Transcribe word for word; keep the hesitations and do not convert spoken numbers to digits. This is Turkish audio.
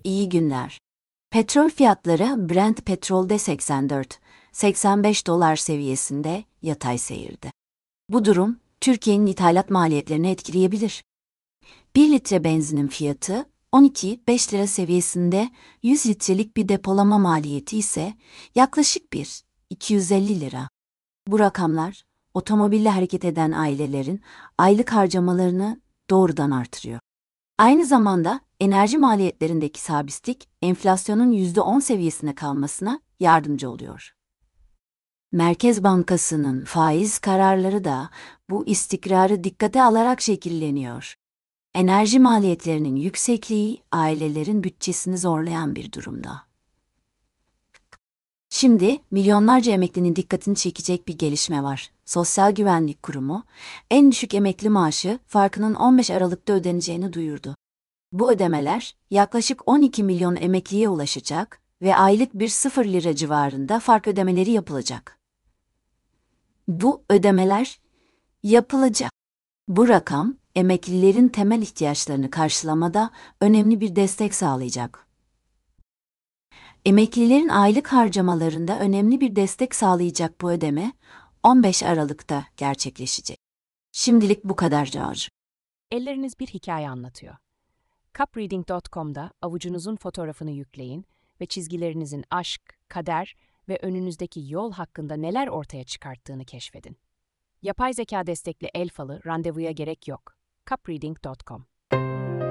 İyi günler. Petrol fiyatları Brent petrolde seksen dört seksen beş dolar seviyesinde yatay seyirdi. Bu durum, Türkiye'nin ithalat maliyetlerini etkileyebilir. bir litre benzinin fiyatı on iki beş lira seviyesinde, yüz litrelik bir depolama maliyeti ise yaklaşık bir iki yüz elli lira. Bu rakamlar, otomobille hareket eden ailelerin aylık harcamalarını doğrudan artırıyor. Aynı zamanda enerji maliyetlerindeki sabitlik, enflasyonun yüzde on seviyesine kalmasına yardımcı oluyor. Merkez Bankası'nın faiz kararları da bu istikrarı dikkate alarak şekilleniyor. Enerji maliyetlerinin yüksekliği ailelerin bütçesini zorlayan bir durumda. Şimdi milyonlarca emeklinin dikkatini çekecek bir gelişme var. Sosyal Güvenlik Kurumu, en düşük emekli maaşı farkının on beş Aralık'ta ödeneceğini duyurdu. Bu ödemeler yaklaşık on iki milyon emekliye ulaşacak ve aylık bir sıfır lira civarında fark ödemeleri yapılacak. Bu ödemeler yapılacak. Bu rakam, emeklilerin temel ihtiyaçlarını karşılamada önemli bir destek sağlayacak. Emeklilerin aylık harcamalarında önemli bir destek sağlayacak bu ödeme, on beş Aralık'ta gerçekleşecek. Şimdilik bu kadar George. Elleriniz bir hikaye anlatıyor. cupreading nokta com'da avucunuzun fotoğrafını yükleyin ve çizgilerinizin aşk, kader ve önünüzdeki yol hakkında neler ortaya çıkarttığını keşfedin. Yapay zeka destekli el falı randevuya gerek yok. cupreading nokta com